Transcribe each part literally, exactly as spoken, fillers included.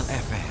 F M,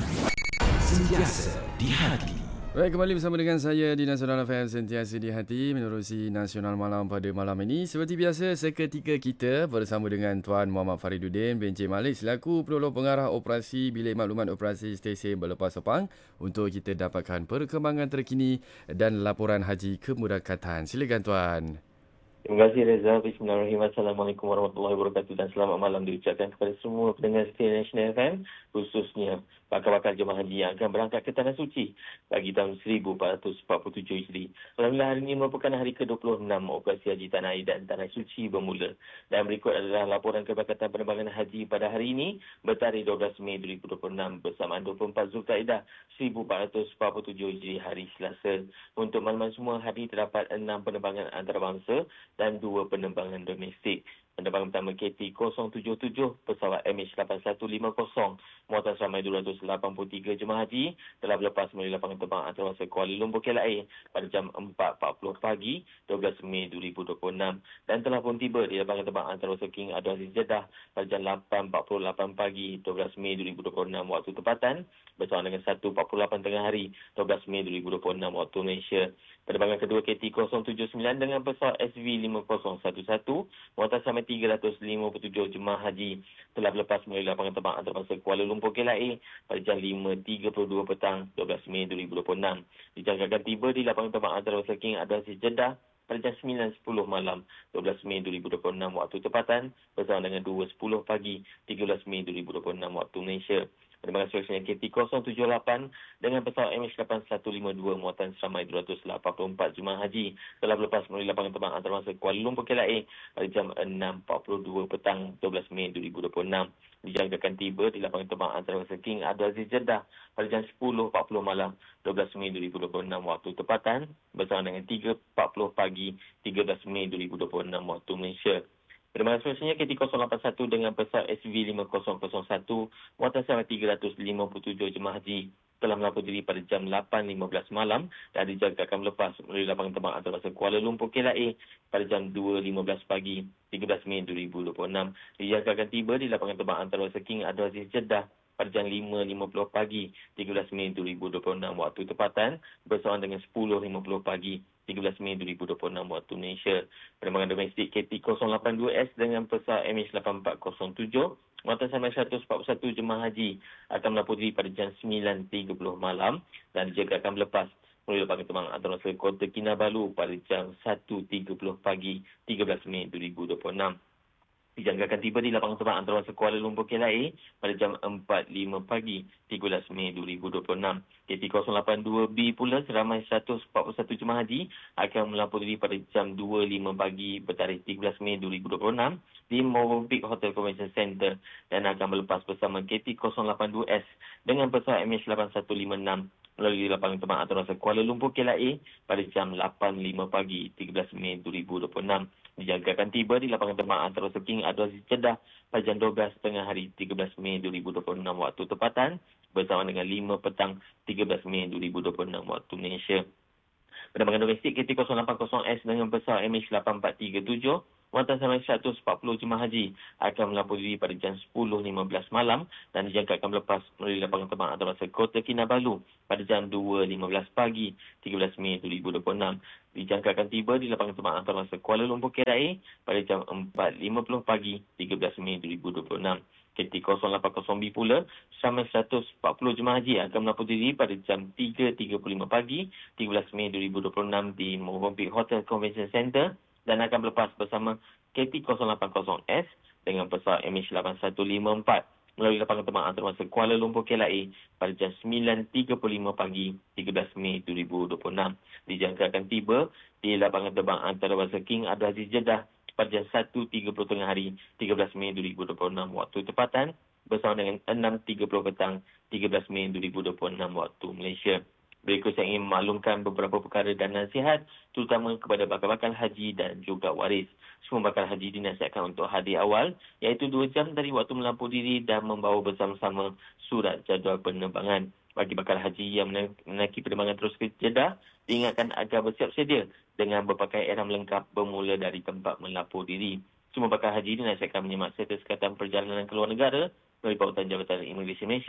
sentiasa di hati. Baik, kembali bersama dengan saya di Nasional F M, sentiasa di hati menerusi Nasional Malam pada malam ini. Seperti biasa, seketika kita bersama dengan Tuan Muhammad Fariduddin bin Encik Malik selaku Penolong Pengarah Operasi Bilik Maklumat Operasi Stesen Berlepas Sepang untuk kita dapatkan perkembangan terkini dan laporan haji kemurakatan. Silakan Tuan. Terima kasih Reza. Bismillahirrahmanirrahim. Assalamualaikum warahmatullahi wabarakatuh dan selamat malam diucapkan kepada semua pendengar setia Nasional F M, khususnya bakal-bakal jemaah haji yang akan berangkat ke Tanah Suci bagi tahun seribu empat ratus empat puluh tujuh Hijri. Alhamdulillah, hari ini merupakan hari ke dua puluh enam operasi haji Tanah Air dan Tanah Suci bermula. Dan berikut adalah laporan keberangkatan penerbangan haji pada hari ini bertarikh dua belas Mei dua ribu dua puluh enam bersamaan dua puluh empat Zulkaidah seribu empat ratus empat puluh tujuh Hijri, hari Selasa. Untuk makluman semua, hari terdapat enam penerbangan antarabangsa dan dua penerbangan domestik. Penerbangan pertama K T kosong tujuh tujuh pesawat M H lapan satu lima kosong muatan seramai dua ratus lapan puluh tiga jemaah haji telah berlepas melalui lapangan terbang antarabangsa Kuala Lumpur K L A pada jam empat empat puluh pagi dua belas Mei dua ribu dua puluh enam dan telah pun tiba di lapangan terbang antarabangsa King Abdul Aziz Jeddah pada jam lapan empat puluh lapan pagi dua belas Mei dua ribu dua puluh enam waktu tempatan bersama dengan satu empat puluh lapan tengah hari dua belas Mei dua ribu dua puluh enam waktu Malaysia. Penerbangan kedua K T kosong tujuh sembilan dengan pesawat S V lima kosong satu satu muatan seramai tiga ratus lima puluh tujuh jemaah haji telah berlepas melalui lapangan terbang antarabangsa Kuala Lumpur K L A pada jam lima tiga puluh dua petang dua belas Mei dua ribu dua puluh enam. Dijangkakan tiba di lapangan terbang antarabangsa King Abdul Aziz Jeddah pada jam sembilan sepuluh malam dua belas Mei dua ribu dua puluh enam waktu tempatan bersama dengan dua sepuluh pagi tiga belas Mei dua ribu dua puluh enam waktu Malaysia. Penerbangan seterusnya K T kosong tujuh lapan dengan pesawat M H lapan satu lima dua muatan seramai dua ratus lapan puluh empat jemaah haji telah berlepas melalui lapangan terbang antarabangsa Kuala Lumpur K L A pada jam enam empat puluh dua petang dua belas Mei dua ribu dua puluh enam. Dijangkakan tiba di lapangan terbang antarabangsa King Abdul Aziz Jeddah pada jam sepuluh empat puluh malam dua belas Mei dua ribu dua puluh enam waktu tempatan bersama dengan tiga empat puluh pagi tiga belas Mei dua ribu dua puluh enam waktu Malaysia. Penerbangan seterusnya K T kosong lapan satu dengan pesawat S V lima kosong kosong satu muatan seramai tiga ratus lima puluh tujuh jemaah haji telah melapor diri pada jam lapan lima belas malam dan dijangkakan melepas melalui lapangan terbang antarabangsa Kuala Lumpur K L A pada jam dua lima belas pagi tiga belas Mei dua ribu dua puluh enam. Dijangkakan tiba di lapangan terbang antarabangsa King Abdul Aziz Jeddah pada jam lima lima puluh pagi tiga belas Mei dua ribu dua puluh enam waktu tempatan bersama dengan sepuluh lima puluh pagi tiga belas Mei dua ribu dua puluh enam waktu Malaysia. Penerbangan domestik K T kosong lapan dua S dengan pesawat M H lapan empat kosong tujuh muatan seramai seratus empat puluh satu jemaah haji akan melapor diri pada jam sembilan tiga puluh malam dan dijangkakan melepas melalui lapangan terbang antarabangsa Kota Kinabalu pada jam satu tiga puluh pagi tiga belas Mei dua ribu dua puluh enam. Dijangkakan tiba di lapangan terbang antarabangsa Kuala Lumpur K L A pada jam empat lima pagi tiga belas Mei dua ribu dua puluh enam. K T kosong lapan dua B pula seramai seratus empat puluh satu jemaah haji akan melapor diri pada jam dua lima pagi bertarikh tiga belas Mei dua ribu dua puluh enam di Movenpick Hotel Convention Center dan akan berlepas bersama K T kosong lapan dua S dengan pesawat M H lapan satu lima enam melalui lapangan terbang antarabangsa Kuala Lumpur K L A pada jam lapan lima pagi tiga belas Mei dua ribu dua puluh enam. Dijangkakan tiba di lapangan terbang antarabangsa King Abdul Aziz Jeddah pada jam dua belas tengah hari tiga belas Mei dua ribu dua puluh enam waktu tempatan bersama dengan lima petang tiga belas Mei dua ribu dua puluh enam waktu Malaysia. Penerbangan domestik K T kosong lapan kosong S dengan pesawat M H lapan empat tiga tujuh muatan seramai seratus empat puluh jemaah haji akan melapor diri pada jam sepuluh lima belas malam dan dijangkakan melepas melalui lapangan terbang antarabangsa Kota Kinabalu pada jam dua lima belas pagi tiga belas Mei dua ribu dua puluh enam. Dijangkakan tiba di lapangan terbang antarabangsa Kuala Lumpur K L A pada jam empat lima puluh pagi tiga belas Mei dua ribu dua puluh enam. K T kosong lapan kosong B pula seramai seratus empat puluh jemaah haji akan melapor diri pada jam tiga tiga puluh lima pagi tiga belas Mei dua ribu dua puluh enam di Movenpick Hotel Convention Center dan akan berlepas bersama K T kosong lapan kosong S dengan pesawat M H lapan satu lima empat melalui lapangan terbang antarabangsa Kuala Lumpur K L A pada jam sembilan tiga puluh lima pagi tiga belas Mei dua ribu dua puluh enam. Dijangkakan tiba di lapangan terbang antarabangsa King Abdul Aziz Jeddah pada jam satu tiga puluh tengah hari tiga belas Mei dua ribu dua puluh enam waktu tempatan bersama dengan enam tiga puluh petang tiga belas Mei dua ribu dua puluh enam waktu Malaysia. Berikut saya ingin memaklumkan beberapa perkara dan nasihat terutama kepada bakal-bakal haji dan juga waris. Semua bakal haji dinasihatkan untuk hadir awal iaitu dua jam dari waktu melampau diri dan membawa bersama-sama surat jadual penerbangan. Bagi bakal haji yang menaiki penerbangan terus ke Jeddah, diingatkan agar bersiap sedia dengan berpakai ihram lengkap bermula dari tempat melapor diri. Semua bakal haji dinasihatkan menyemak serta sekatan perjalanan ke luar negara melalui pautan Jabatan Imigresen Malaysia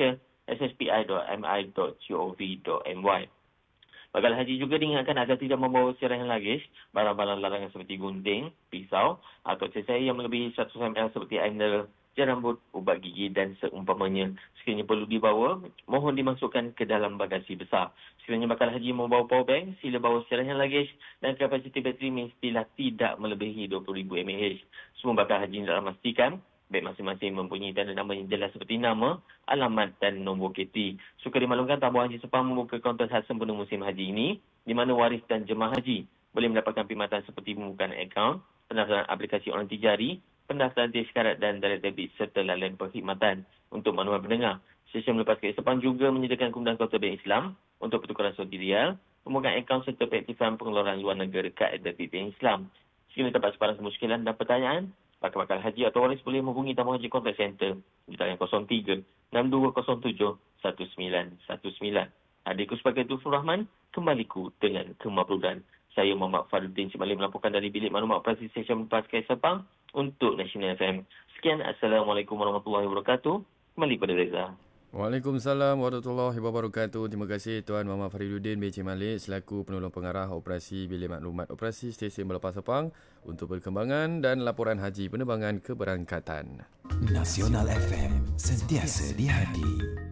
s s p i dot m i dot gov dot m y. Bagala haji juga diingatkan agar tidak membawa sirahan lagej, barang-barang larangan seperti gunting, pisau atau cesair yang melebihi seratus mililiter seperti eyeliner, jar rambut, ubat gigi dan seumpamanya. Sekiranya perlu dibawa, mohon dimasukkan ke dalam bagasi besar. Sekiranya bakal haji membawa power bank, sila bawa sirahan lagej dan kapasiti bateri mestilah tidak melebihi dua puluh ribu mAh. Semua bakal haji hendaklah memastikan beg masing-masing mempunyai tanda nama yang jelas seperti nama, alamat dan nombor K T. Suka dimaklumkan tabung Haji Sepang membuka kaunter khas sempurna musim haji ini, di mana waris dan jemaah haji boleh mendapatkan perkhidmatan seperti pembukaan akaun, pendaftaran aplikasi online tijari, pendaftaran tazkirat dan direct debit serta lain perkhidmatan. Untuk maklumat pendengar, stesen melepas ke Sepang juga menyediakan kemudahan kaunter bank Islam untuk pertukaran soldi rial, pembukaan akaun serta pengaktifan pengeluaran luar negara kad debit bank Islam. Sekiranya terdapat sebarang kemusykilan dan pertanyaan, bakal-bakal haji atau waris boleh menghubungi Tabung Haji Contact Center di talian kosong tiga enam dua kosong tujuh satu sembilan satu sembilan. Adikku sebagai Tufur Rahman, kembaliku dengan kemabrudan. Saya Muhammad Faruddin Cik Malik melaporkan dari Bilik Maklumat Operasi Stesen Lepas K Sepang untuk National F M. Sekian, Assalamualaikum warahmatullahi wabarakatuh. Kembali pada Reza. Waalaikumsalam warahmatullahi wabarakatuh. Terima kasih Tuan Muhammad Fariduddin B C Malik selaku penolong pengarah operasi Bilik Maklumat Operasi Stesen Melepas Sepang untuk perkembangan dan laporan haji penerbangan keberangkatan. Nasional F M, sentiasa di hati.